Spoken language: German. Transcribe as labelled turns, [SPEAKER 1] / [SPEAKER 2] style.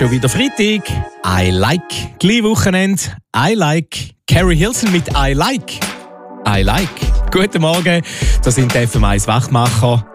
[SPEAKER 1] schon wieder Freitag. I like. Gleich Wochenende. I like. Carrie Hilson mit I like. I like. Guten Morgen, das sind die FM1 Wachmacher.